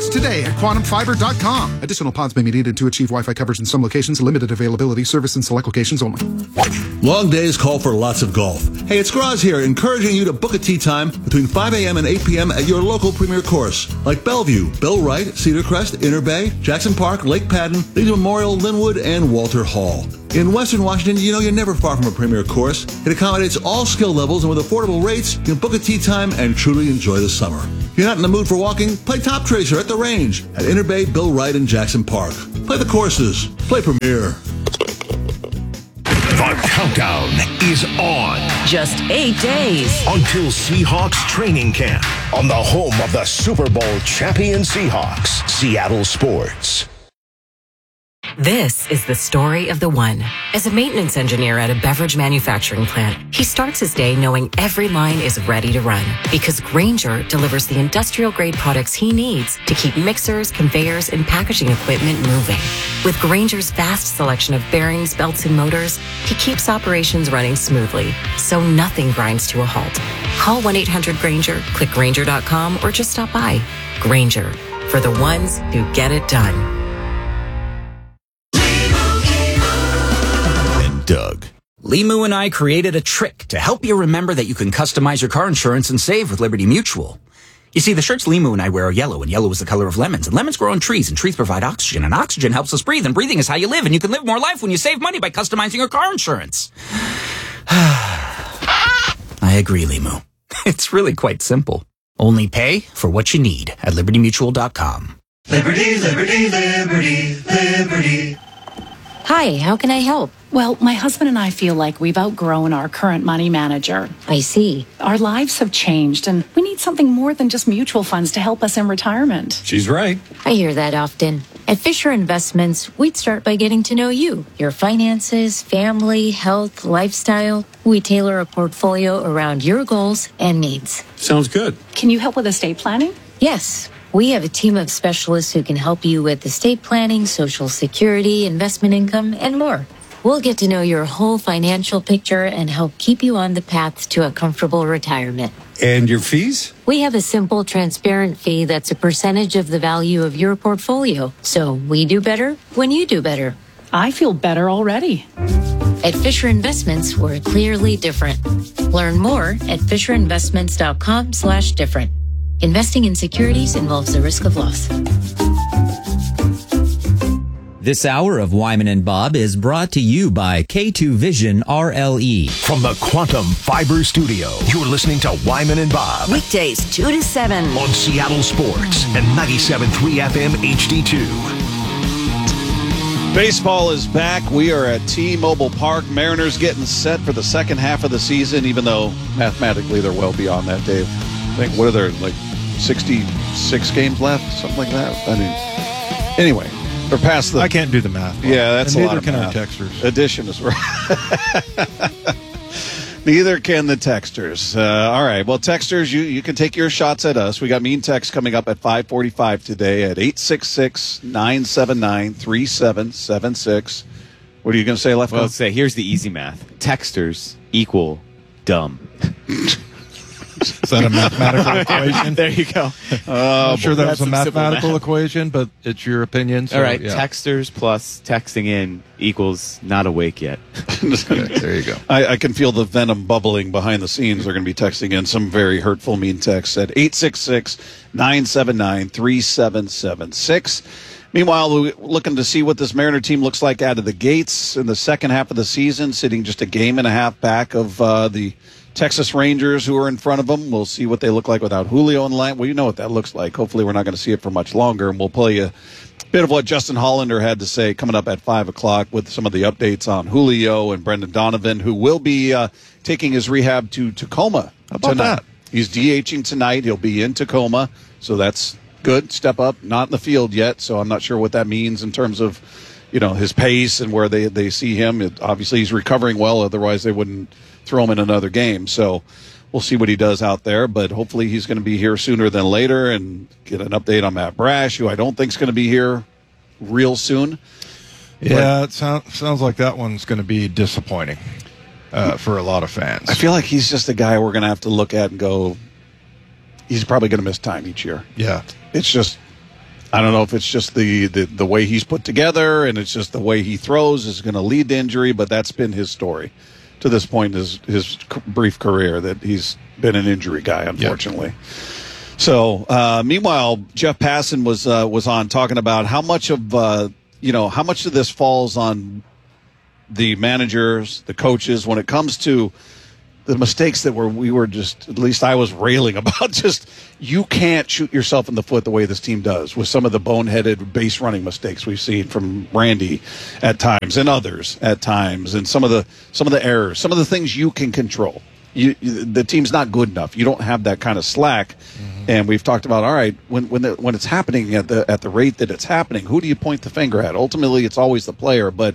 pods today at quantumfiber.com. Additional pods may be needed to achieve Wi-Fi coverage in some locations. Limited availability. Service in select locations only. Long days call for lots of golf. Hey, it's Graz here, encouraging you to book a tee time between 5 a.m. and 8 p.m. at your local premier course, like Bellevue, Bill Wright, Cedar Crest, Inner Bay, Jackson Park, Lake Padden, Leeds Memorial, Linwood, and Walter Hall. In Western Washington, you know you're never far from a premier course. It accommodates all skill levels, and with affordable rates, you can book a tee time and truly enjoy the summer. If you're not in the mood for walking, play Top Tracer at the range at Inner Bay, Bill Wright, and Jackson Park. Play the courses. Play Premier. The countdown is on. Just 8 days Until Seahawks training camp on the home of the Super Bowl champion Seahawks, Seattle Sports. This is the story of the one. As a maintenance engineer at a beverage manufacturing plant, he starts his day knowing every line is ready to run because Grainger delivers the industrial-grade products he needs to keep mixers, conveyors, and packaging equipment moving. With Grainger's vast selection of bearings, belts, and motors, he keeps operations running smoothly, so nothing grinds to a halt. Call 1-800-GRAINGER, click Grainger.com, or just stop by. Grainger, for the ones who get it done. Doug. Limu and I created a trick to help you remember that you can customize your car insurance and save with Liberty Mutual. You see, the shirts Limu and I wear are yellow, and yellow is the color of lemons, and lemons grow on trees, and trees provide oxygen, and oxygen helps us breathe, and breathing is how you live, and you can live more life when you save money by customizing your car insurance. I agree, Limu. It's really quite simple. Only pay for what you need at libertymutual.com. Liberty, liberty, liberty, liberty. Hi, how can I help? Well, my husband and I feel like we've outgrown our current money manager. I see. Our lives have changed, and we need something more than just mutual funds to help us in retirement. She's right. I hear that often. At Fisher Investments, we'd start by getting to know you, your finances, family, health, lifestyle. We tailor a portfolio around your goals and needs. Sounds good. Can you help with estate planning? Yes. We have a team of specialists who can help you with estate planning, Social Security, investment income, and more. We'll get to know your whole financial picture and help keep you on the path to a comfortable retirement. And your fees? We have a simple, transparent fee that's a percentage of the value of your portfolio. So we do better when you do better. I feel better already. At Fisher Investments, we're clearly different. Learn more at fisherinvestments.com/different. Investing in securities involves the risk of loss. This hour of Wyman and Bob is brought to you by K2 Vision RLE. From the Quantum Fiber Studio, you're listening to Wyman and Bob. Weekdays 2 to 7 on Seattle Sports and 97.3 FM HD2. Baseball is back. We are at T-Mobile Park. Mariners getting set for the second half of the season, even though mathematically they're well beyond that, Dave. I think, what are there, like 66 games left? Something like that? I mean, anyway, we're past the... I can't do the math. Yeah, that's a lot of neither math. can our texters. Addition is right. Neither can the texters. All right. Well, texters, you can take your shots at us. We got Mean Text coming up at 5:45 today at 866-979-3776. What are you going to say, Lefko? Well, say here's the easy math. Texters equal dumb. Is that a mathematical equation? There you go. I'm sure that was a mathematical equation, but it's your opinion. So, all right, yeah. Texters plus texting in equals not awake yet. There you go. I can feel the venom bubbling behind the scenes. They're going to be texting in some very hurtful, mean texts at 866-979-3776. Meanwhile, we're looking to see what this Mariner team looks like out of the gates in the second half of the season, sitting just a game and a half back of the Texas Rangers, who are in front of them. We'll see what they look like without Julio in line. Well, you know what that looks like. Hopefully we're not going to see it for much longer, and we'll play you a bit of what Justin Hollander had to say coming up at 5 o'clock with some of the updates on Julio and Brendan Donovan, who will be taking his rehab to Tacoma tonight. He's DHing tonight. He'll be in Tacoma, so that's good. Step up. Not in the field yet, so I'm not sure what that means in terms of, you know, his pace and where they see him. Obviously, he's recovering well. Otherwise, they wouldn't throw him in another game. So we'll see what he does out there. But hopefully he's going to be here sooner than later and get an update on Matt Brash, who I don't think is going to be here real soon. Yeah, it sounds like that one's going to be disappointing for a lot of fans. I feel like he's just a guy we're going to have to look at and go, he's probably going to miss time each year. Yeah. It's just, I don't know if it's just the way he's put together and it's just the way he throws is going to lead to injury, but that's been his story to this point, his brief career, that he's been an injury guy, unfortunately. Yep. So, meanwhile, Jeff Passan was on talking about how much of this falls on the managers, the coaches, when it comes to the mistakes that we were just, at least I was railing about. Just, you can't shoot yourself in the foot the way this team does with some of the boneheaded base running mistakes we've seen from Randy at times and others at times, and some of the errors, some of the things you can control. The team's not good enough. You don't have that kind of slack. Mm-hmm. And we've talked about, all right, when it's happening at the rate that it's happening, who do you point the finger at? Ultimately, it's always the player, but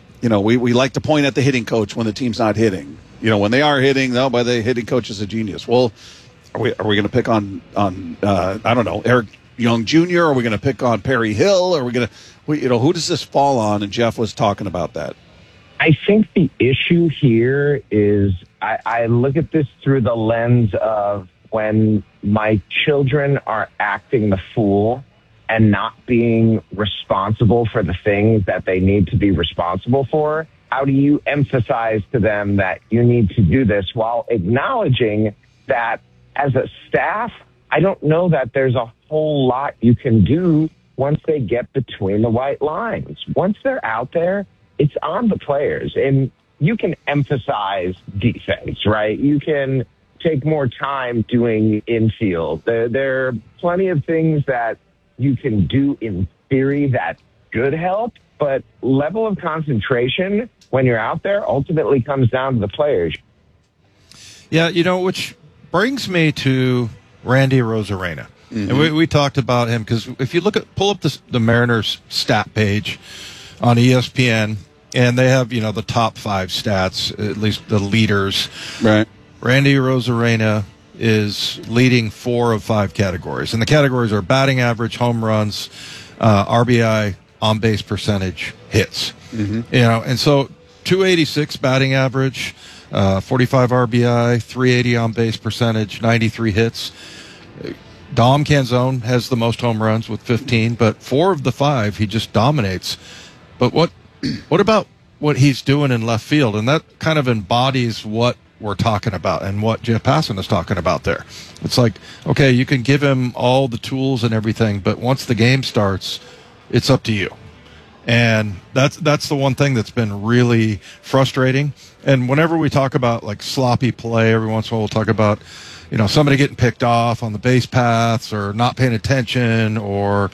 we like to point at the hitting coach when the team's not hitting. When they are hitting, by the hitting coach is a genius. Well, are we going to pick on I don't know, Eric Young Jr.? Are we going to pick on Perry Hill? Are we going to, who does this fall on? And Jeff was talking about that. I think the issue here is I look at this through the lens of when my children are acting the fool and not being responsible for the things that they need to be responsible for. How do you emphasize to them that you need to do this while acknowledging that as a staff, I don't know that there's a whole lot you can do once they get between the white lines. Once they're out there, it's on the players. And you can emphasize defense, right? You can take more time doing infield. There are plenty of things that you can do in theory that could help, but level of concentration when you're out there ultimately comes down to the players. Yeah, which brings me to Randy Arozarena. Mm-hmm. And we talked about him because if you pull up the Mariners stat page on ESPN, and they have, the top 5 stats, at least the leaders. Right. Randy Arozarena is leading 4 of 5 categories. And the categories are batting average, home runs, RBI, on-base percentage, hits. Mm-hmm. And so 286 batting average, 45 RBI, 380 on-base percentage, 93 hits. Dom Canzone has the most home runs with 15, but 4 of the 5 he just dominates. But what about what he's doing in left field? And that kind of embodies what we're talking about and what Jeff Passan is talking about there. It's like, okay, you can give him all the tools and everything, but once the game starts, it's up to you. And that's the one thing that's been really frustrating. And whenever we talk about like sloppy play, every once in a while we'll talk about, somebody getting picked off on the base paths or not paying attention or,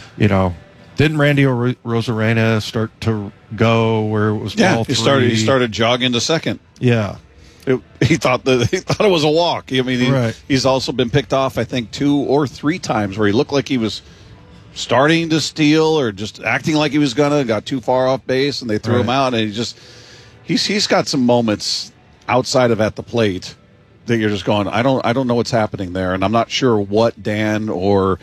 didn't Randy Arozarena start to go where it was ball 3? He started jogging to second. Yeah. He thought it was a walk. I mean, he's also been picked off, I think, 2 or 3 times where he looked like he was starting to steal or just acting like he was got too far off base and they threw him out. And he's got some moments outside of at the plate that you're just going, I don't know what's happening there, and I'm not sure what Dan or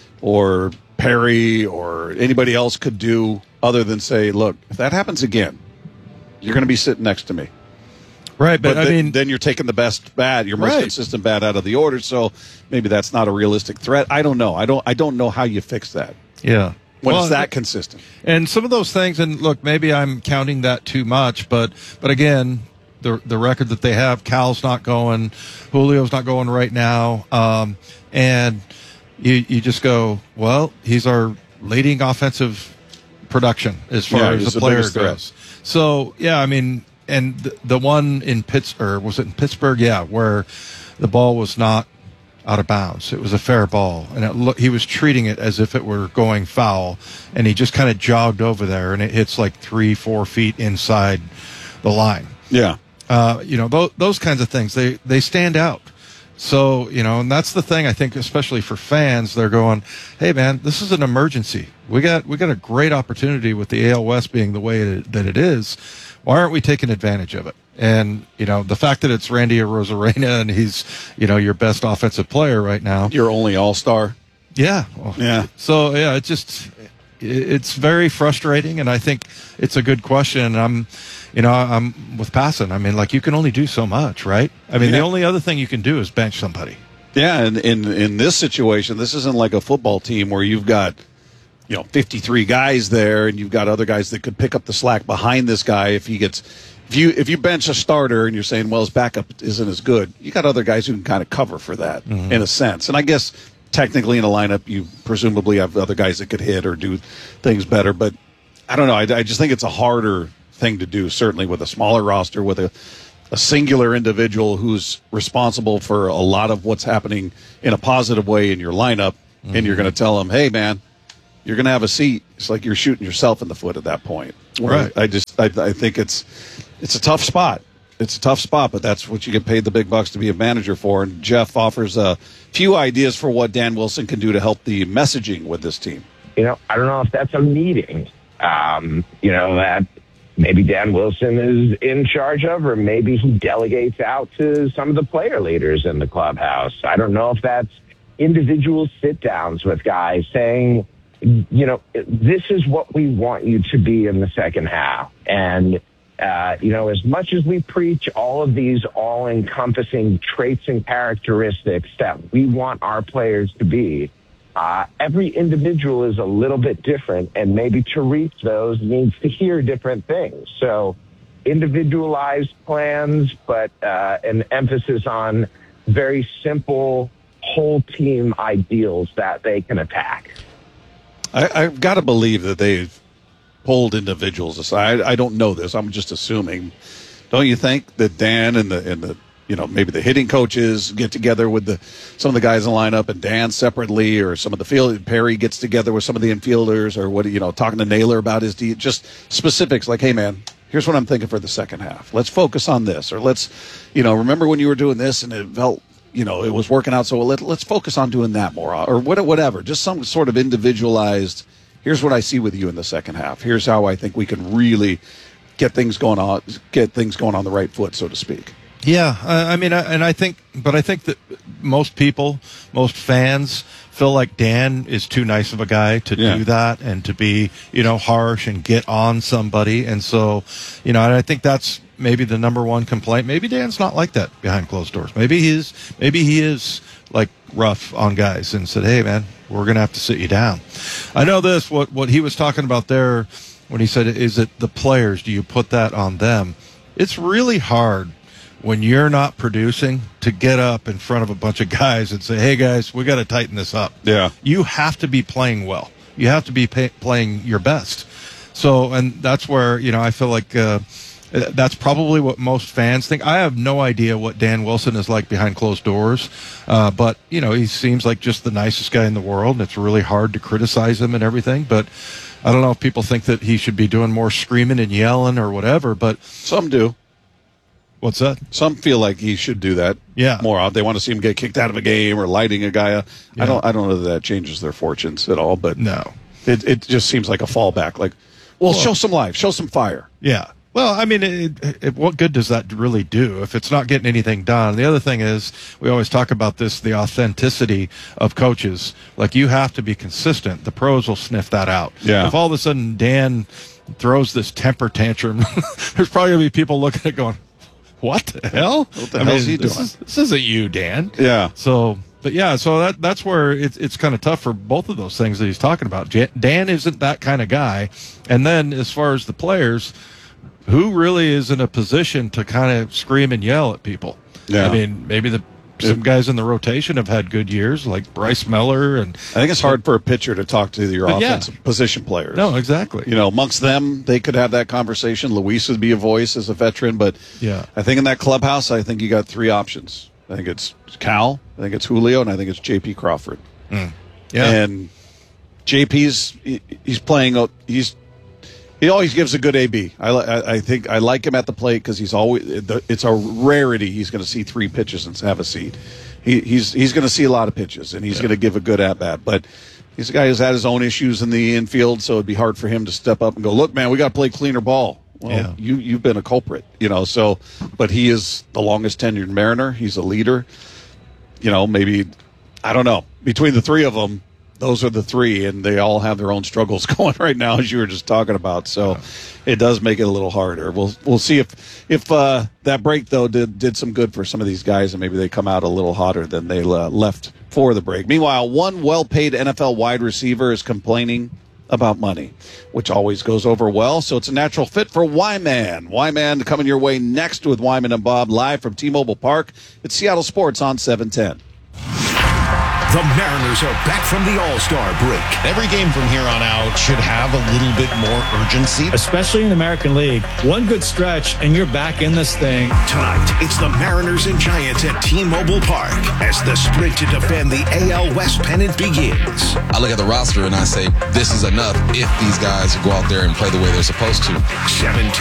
Perry or anybody else could do other than say, look, if that happens again, you're going to be sitting next to me. Right, but then you're taking the best bat, your most consistent bat out of the order, so maybe that's not a realistic threat. I don't know. I don't know how you fix that. Yeah. When it's that consistent. And some of those things, and look, maybe I'm counting that too much, but again, the record that they have, Cal's not going, Julio's not going right now, and you just go, well, he's our leading offensive production as far as the player goes. So, yeah, I mean, and the one in Pittsburgh, was it in Pittsburgh? Yeah, where the ball was not out of bounds. It was a fair ball, and he was treating it as if it were going foul, and he just kind of jogged over there, and it hits like 3-4 feet inside the line. Yeah. Those kinds of things, they stand out. So, and that's the thing, I think, especially for fans, they're going, hey, man, this is an emergency. We got a great opportunity with the AL West being the way that it is. Why aren't we taking advantage of it? And, the fact that it's Randy Arozarena and he's, your best offensive player right now. Your only all-star. Yeah. Yeah. So, yeah, it's very frustrating, and I think it's a good question. I'm with Passan. I mean, you can only do so much, right? I mean, the only other thing you can do is bench somebody. Yeah, and in this situation, this isn't like a football team where you've got 53 guys there, and you've got other guys that could pick up the slack behind this guy if he gets. If you bench a starter and you're saying, well, his backup isn't as good, you got other guys who can kind of cover for that in a sense. And I guess technically in a lineup, you presumably have other guys that could hit or do things better. But I don't know. I just think it's a harder thing to do, certainly with a smaller roster, with a singular individual who's responsible for a lot of what's happening in a positive way in your lineup. And you're going to tell him, hey, man, you're going to have a seat. It's like you're shooting yourself in the foot at that point. Right. I think it's a tough spot. It's a tough spot, but that's what you get paid the big bucks to be a manager for. And Jeff offers a few ideas for what Dan Wilson can do to help the messaging with this team. I don't know if that's a meeting, that maybe Dan Wilson is in charge of, or maybe he delegates out to some of the player leaders in the clubhouse. I don't know if that's individual sit-downs with guys saying, this is what we want you to be in the second half. And, as much as we preach all of these all-encompassing traits and characteristics that we want our players to be, every individual is a little bit different, and maybe to reach those needs to hear different things. So individualized plans, but an emphasis on very simple whole team ideals that they can attack. I've got to believe that they've pulled individuals aside. I don't know this. I'm just assuming. Don't you think that Dan and the maybe the hitting coaches get together with some of the guys in the lineup, and Dan separately, or some of the field, Perry gets together with some of the infielders, or talking to Naylor about his just specifics like, hey man, here's what I'm thinking for the second half. Let's focus on this, or let's, remember when you were doing this and it felt, it was working out, so let's focus on doing that more, or whatever. Just some sort of individualized, here's what I see with you in the second half. Here's how I think we can really get things going on the right foot, so to speak. Yeah, I think that most fans feel like Dan is too nice of a guy to do that and to be, harsh and get on somebody. And so, and I think that's maybe the number one complaint. Maybe Dan's not like that behind closed doors. Maybe he is like rough on guys and said, hey man, we're going to have to sit you down. I know this, what he was talking about there when he said, is it the players? Do you put that on them? It's really hard when you're not producing to get up in front of a bunch of guys and say, hey guys, we got to tighten this up. Yeah. You have to be playing well. You have to be playing your best. So, and that's where, I feel like that's probably what most fans think. I have no idea what Dan Wilson is like behind closed doors. But, he seems like just the nicest guy in the world, and it's really hard to criticize him and everything. But I don't know if people think that he should be doing more screaming and yelling or whatever, but some do. What's that? Some feel like he should do that. Yeah. More out. They want to see him get kicked out of a game or lighting a guy up. Yeah. I don't know that changes their fortunes at all, but no. It just seems like a fallback. Like, well, show some life, show some fire. Yeah. Well, what good does that really do if it's not getting anything done? The other thing is, we always talk about this, the authenticity of coaches. Like, you have to be consistent. The pros will sniff that out. Yeah. If all of a sudden Dan throws this temper tantrum, there's probably going to be people looking at it going, what the hell? What the hell is he doing? This isn't you, Dan. Yeah. So that's where it's kind of tough for both of those things that he's talking about. Dan isn't that kind of guy. And then as far as the players, who really is in a position to kind of scream and yell at people? Yeah. Maybe some guys in the rotation have had good years, like Bryce Miller. And I think it's hard for a pitcher to talk to your offensive position players. No, exactly. Amongst them, they could have that conversation. Luis would be a voice as a veteran, but yeah, I think in that clubhouse, I think you got three options. I think it's Cal, I think it's Julio, and I think it's J.P. Crawford. Yeah. And JP's he's playing. He always gives a good AB. I think I like him at the plate because he's always. It's a rarity he's going to see three pitches and have a seat. He's going to see a lot of pitches and he's going to give a good at bat. But he's a guy who's had his own issues in the infield, so it'd be hard for him to step up and go, look, man, we got to play cleaner ball. Well, you've been a culprit, So, but he is the longest tenured Mariner. He's a leader. Maybe I don't know. Between the three of them, those are the three, and they all have their own struggles going right now, as you were just talking about. So, it does make it a little harder. We'll see if that break though did some good for some of these guys, and maybe they come out a little hotter than they left for the break. Meanwhile, one well-paid NFL wide receiver is complaining about money, which always goes over well. So it's a natural fit for Y-Man. Y-Man coming your way next with Wyman and Bob live from T-Mobile Park. It's Seattle Sports on 710. The Mariners are back from the All-Star break. Every game from here on out should have a little bit more urgency. Especially in the American League. One good stretch, and you're back in this thing. Tonight, it's the Mariners and Giants at T-Mobile Park as the sprint to defend the AL West pennant begins. I look at the roster and I say, this is enough if these guys go out there and play the way they're supposed to. 710